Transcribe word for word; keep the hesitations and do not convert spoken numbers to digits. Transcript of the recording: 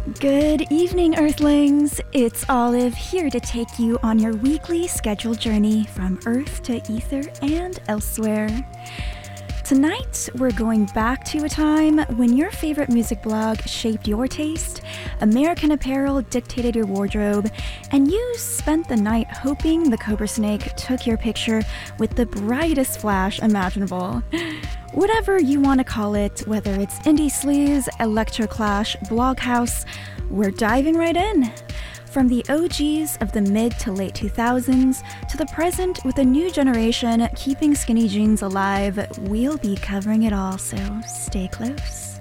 Good evening, Earthlings! It's Olive here to take you on your weekly scheduled journey from Earth to Ether and elsewhere. Tonight, we're going back to a time when your favorite music blog shaped your taste, American Apparel dictated your wardrobe, and you spent the night hoping the Cobra Snake took your picture with the brightest flash imaginable. Whatever you want to call it, whether it's indie sleaze, electroclash, bloghouse, we're diving right in. From the O Gs of the mid to late two thousands to the present with a new generation keeping skinny jeans alive, we'll be covering it all, so stay close.